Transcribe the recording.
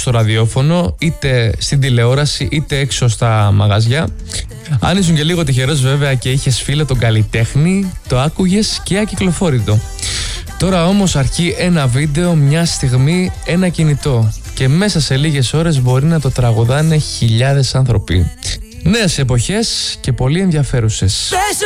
στο ραδιόφωνο, είτε στην τηλεόραση, είτε έξω στα μαγαζιά. Αν ήσουν και λίγο τυχερός βέβαια και είχες φίλο τον καλλιτέχνη, το άκουγες και ακυκλοφόρητο. Τώρα όμως αρκεί ένα βίντεο, μια στιγμή, ένα κινητό και μέσα σε λίγες ώρες μπορεί να το τραγουδάνε χιλιάδες άνθρωποι. Νέες εποχές και πολύ ενδιαφέρουσες.